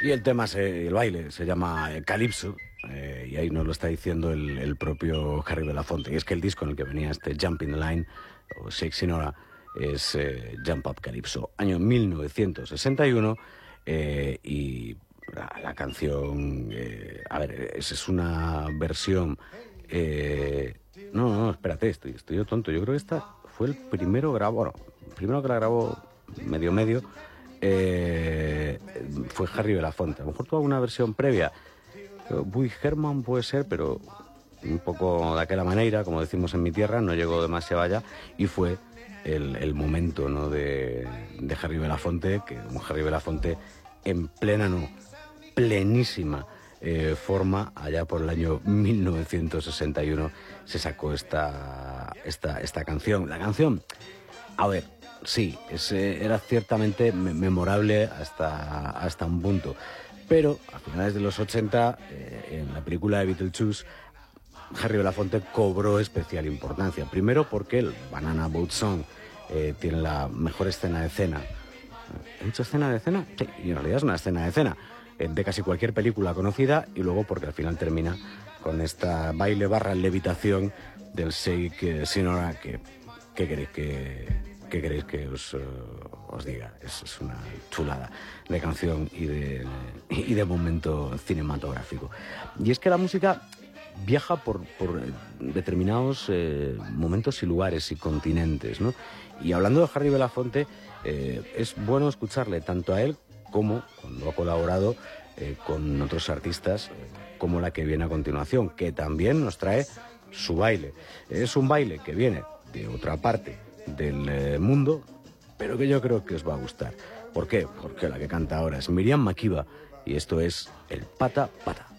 Y el tema, el baile, se llama Calypso, y ahí nos lo está diciendo el propio Harry Belafonte. Y es que el disco en el que venía este Jump in the Line, o Shake Sinora, es Jump Up Calypso, año 1961, y la canción, a ver, es una versión, no, espérate, estoy yo tonto, yo creo que esta fue el primero primero que la grabó medio, fue Harry Belafonte. A lo mejor tuvo alguna versión previa, Bui Herman puede ser, pero un poco de aquella manera, como decimos en mi tierra, no llegó demasiado allá, y fue el momento, ¿no?, de Harry Belafonte, que un Harry Belafonte en plenísima forma, allá por el año 1961 se sacó esta canción. La canción, a ver, sí, era ciertamente memorable hasta un punto, pero a finales de los 80, en la película de Beetlejuice, Harry Belafonte cobró especial importancia. Primero porque el Banana Boat Song tiene la mejor escena de escena. ¿He dicho escena de escena? Sí, y en realidad es una escena de escena de casi cualquier película conocida, y luego porque al final termina con esta baile / levitación del Shake Sinora, que ¿qué queréis que os diga? Es una chulada de canción y de momento cinematográfico. Y es que la música viaja por determinados momentos y lugares y continentes, ¿no? Y hablando de Harry Belafonte, es bueno escucharle tanto a él como cuando ha colaborado con otros artistas, como la que viene a continuación, que también nos trae su baile. Es un baile que viene de otra parte del mundo, pero que yo creo que os va a gustar. ¿Por qué? Porque la que canta ahora es Miriam Makeba, y esto es el Pata Pata.